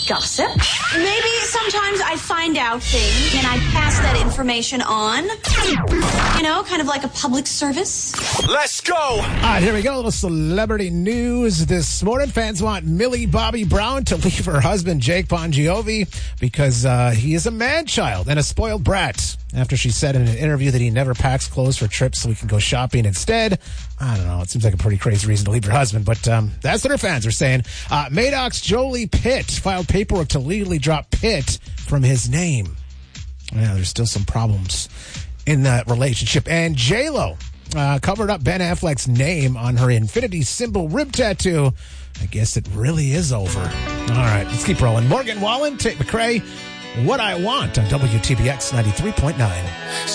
gossip. Maybe sometimes I find out things and I pass that information on. You know, kind of like a public service. Let's go! All right, here we go. A little celebrity news this morning. Fans want Millie Bobby Brown to leave her husband, Jake Bongiovi, because he is a man-child and a spoiled brat. After she said in an interview that he never packs clothes for trips so we can go shopping instead. I don't know. It seems like a pretty crazy reason to leave your husband, but that's what her fans are saying. Maddox Jolie Pitt filed paperwork to legally drop Pitt from his name. Yeah, there's still some problems in that relationship. And J-Lo covered up Ben Affleck's name on her infinity symbol rib tattoo. I guess it really is over. All right, let's keep rolling. Morgan Wallen, Tate McRae, What I Want on WTBX 93.9.